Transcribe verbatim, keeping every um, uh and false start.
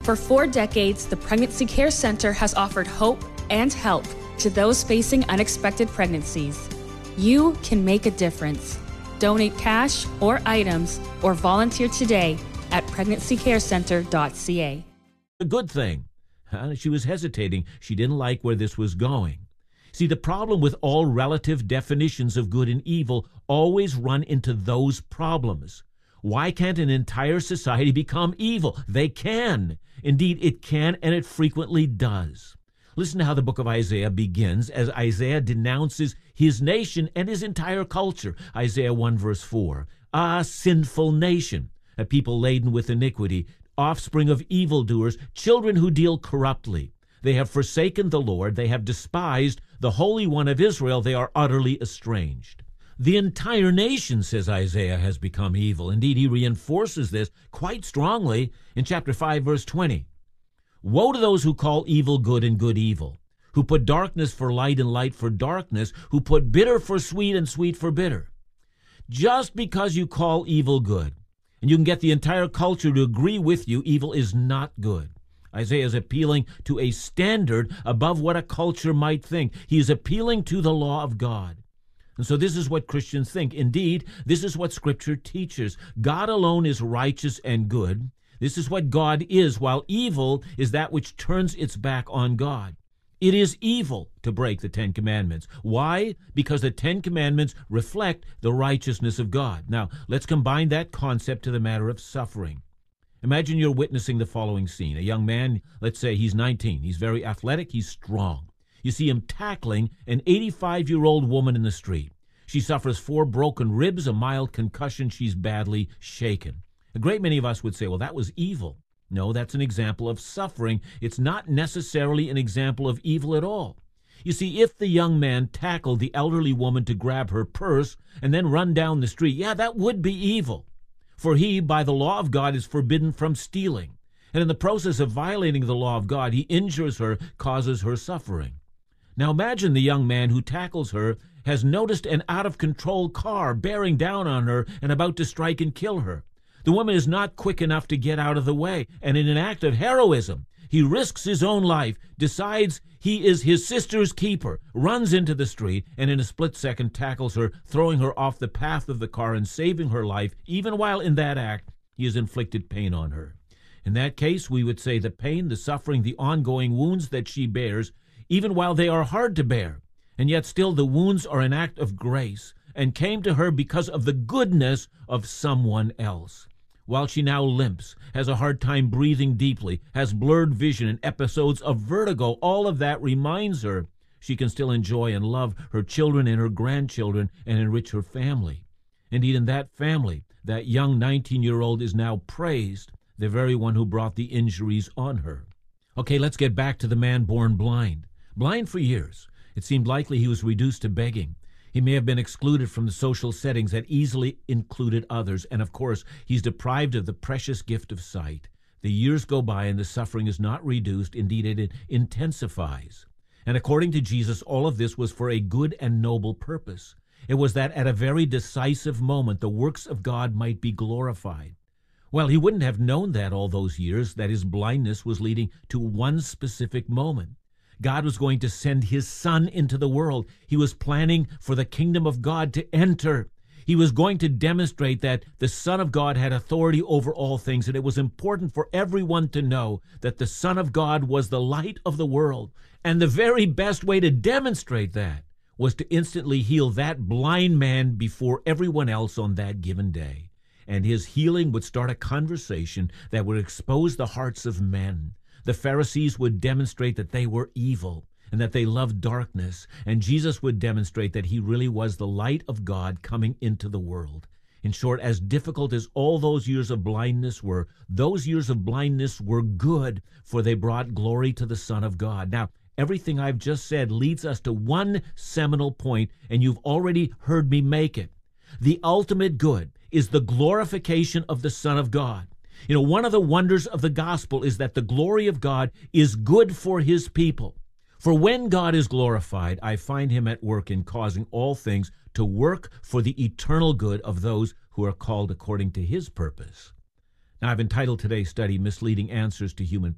For four decades, the Pregnancy Care Center has offered hope and help to those facing unexpected pregnancies. You can make a difference. Donate cash or items or volunteer today at pregnancy care center dot c a. A good thing. Uh, she was hesitating. She didn't like where this was going. See, the problem with all relative definitions of good and evil always run into those problems. Why can't an entire society become evil? They can. Indeed, it can, and it frequently does. Listen to how the book of Isaiah begins as Isaiah denounces his nation and his entire culture. Isaiah one verse four, "Ah, sinful nation, a people laden with iniquity, offspring of evildoers, children who deal corruptly. They have forsaken the Lord, they have despised the Holy One of Israel, they are utterly estranged." The entire nation, says Isaiah, has become evil. Indeed, he reinforces this quite strongly in chapter five, verse twenty. "Woe to those who call evil good and good evil, who put darkness for light and light for darkness, who put bitter for sweet and sweet for bitter." Just because you call evil good, and you can get the entire culture to agree with you, evil is not good. Isaiah is appealing to a standard above what a culture might think. He is appealing to the law of God. And so this is what Christians think. Indeed, this is what Scripture teaches. God alone is righteous and good. This is what God is, while evil is that which turns its back on God. It is evil to break the Ten Commandments. Why? Because the Ten Commandments reflect the righteousness of God. Now, let's combine that concept to the matter of suffering. Imagine you're witnessing the following scene. A young man, let's say he's nineteen. He's very athletic. He's strong. You see him tackling an eighty-five-year-old woman in the street. She suffers four broken ribs, a mild concussion. She's badly shaken. A great many of us would say, well, that was evil. No, that's an example of suffering. It's not necessarily an example of evil at all. You see, if the young man tackled the elderly woman to grab her purse and then run down the street, yeah, that would be evil. For he, by the law of God, is forbidden from stealing. And in the process of violating the law of God, he injures her, causes her suffering. Now imagine the young man who tackles her has noticed an out-of-control car bearing down on her and about to strike and kill her. The woman is not quick enough to get out of the way, and in an act of heroism, he risks his own life, decides he is his sister's keeper, runs into the street, and in a split second tackles her, throwing her off the path of the car and saving her life. Even while in that act, he has inflicted pain on her. In that case, we would say the pain, the suffering, the ongoing wounds that she bears, even while they are hard to bear, and yet still the wounds are an act of grace and came to her because of the goodness of someone else. While she now limps, has a hard time breathing deeply, has blurred vision and episodes of vertigo, all of that reminds her she can still enjoy and love her children and her grandchildren and enrich her family. Indeed, in that family, that young nineteen-year-old is now praised, the very one who brought the injuries on her. Okay, let's get back to the man born blind. Blind for years. It seemed likely he was reduced to begging. He may have been excluded from the social settings that easily included others. And of course, he's deprived of the precious gift of sight. The years go by and the suffering is not reduced. Indeed, it intensifies. And according to Jesus, all of this was for a good and noble purpose. It was that at a very decisive moment, the works of God might be glorified. Well, he wouldn't have known that all those years, that his blindness was leading to one specific moment. God was going to send his Son into the world. He was planning for the kingdom of God to enter. He was going to demonstrate that the Son of God had authority over all things, and it was important for everyone to know that the Son of God was the light of the world. And the very best way to demonstrate that was to instantly heal that blind man before everyone else on that given day. And his healing would start a conversation that would expose the hearts of men. The Pharisees would demonstrate that they were evil and that they loved darkness, and Jesus would demonstrate that he really was the light of God coming into the world. In short, as difficult as all those years of blindness were, those years of blindness were good, for they brought glory to the Son of God. Now, everything I've just said leads us to one seminal point, and you've already heard me make it. The ultimate good is the glorification of the Son of God. You know, one of the wonders of the gospel is that the glory of God is good for his people. For when God is glorified, I find him at work in causing all things to work for the eternal good of those who are called according to his purpose. Now, I've entitled today's study, Misleading Answers to Human